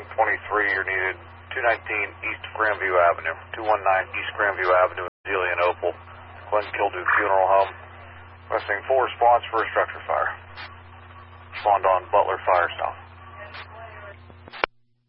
123, you're needed 219 East Grandview Avenue, 219 East Grandview Avenue, Dealey and Opal, Glen Kildu Funeral Home. Requesting full response for a structure fire. Respond on Butler Fire South.